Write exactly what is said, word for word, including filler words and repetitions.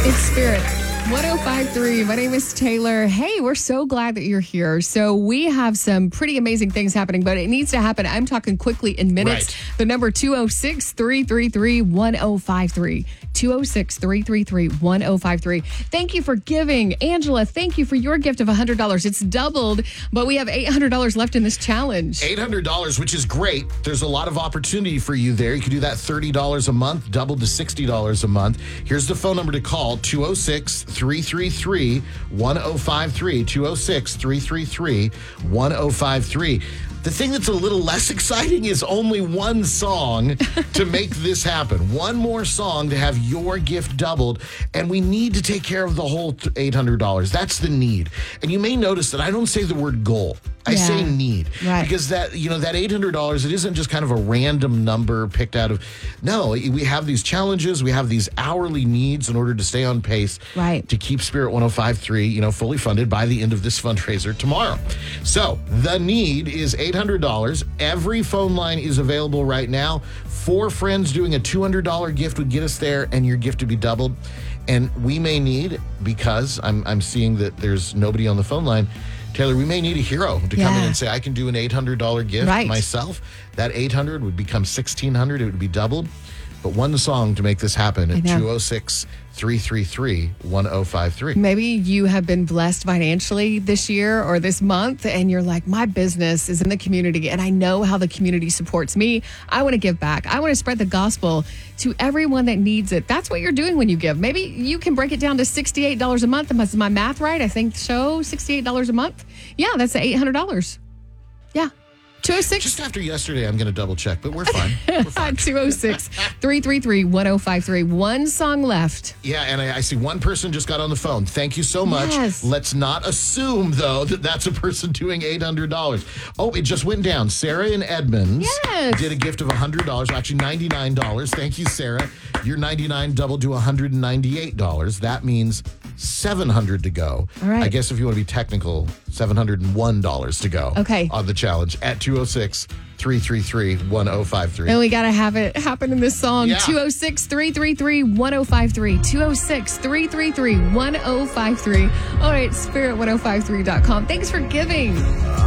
It's Spirit one oh five point three. My name is Taylor. Hey, we're so glad that you're here. So we have some pretty amazing things happening, but it needs to happen. I'm talking quickly in minutes. Right. The number two oh six, three three three, one oh five three. two oh six, three three three, one oh five three. Thank you for giving. Angela, thank you for your gift of one hundred dollars. It's doubled, but we have eight hundred dollars left in this challenge. eight hundred dollars, which is great. There's a lot of opportunity for you there. You can do that thirty dollars a month, doubled to sixty dollars a month. Here's the phone number to call, two oh six, three three three, one oh five three, two oh six, three three three, one oh five three. The thing that's a little less exciting is only one song to make this happen. One more song to have your gift doubled, and we need to take care of the whole eight hundred dollars. That's the need. And you may notice that I don't say the word goal. I Yeah. say need. Right. Because that, you know, that eight hundred dollars, it isn't just kind of a random number picked out of, no, we have these challenges, we have these hourly needs in order to stay on pace. Right. To keep Spirit one oh five point three, you know, fully funded by the end of this fundraiser tomorrow. So the need is eight hundred dollars. Every phone line is available right now. Four friends doing a two hundred dollars gift would get us there, and your gift would be doubled. And we may need, because I'm I'm seeing that there's nobody on the phone line, Taylor, we may need a hero to come Yeah. in and say, I can do an eight hundred dollars gift Right. myself. That eight hundred dollars would become sixteen hundred dollars. It would be doubled. But one song to make this happen at know. two oh six, three three three, one oh five three. Maybe you have been blessed financially this year or this month, and you're like, my business is in the community, and I know how the community supports me. I want to give back. I want to spread the gospel to everyone that needs it. That's what you're doing when you give. Maybe you can break it down to sixty-eight dollars a month. Is my math right? I think so. sixty-eight dollars a month. Yeah, that's eight hundred dollars. Yeah. two oh six. Just after yesterday, I'm going to double check, but we're fine. We're fine. two oh six, three three three, one oh five three. One song left. Yeah, and I, I see one person just got on the phone. Thank you so much. Yes. Let's not assume, though, that that's a person doing eight hundred dollars. Oh, it just went down. Sarah in Edmonds Yes. did a gift of one hundred dollars, actually ninety-nine dollars. Thank you, Sarah. Your ninety-nine doubled to one hundred ninety-eight dollars. That means seven hundred dollars to go. All right. I guess if you want to be technical, seven hundred one dollars to go Okay. on the challenge at two oh six, three three three, one oh five three. And we got to have it happen in this song. Yeah. two oh six, three three three, one oh five three. two oh six, three three three, one oh five three. All right, spirit ten fifty-three dot com. Thanks for giving.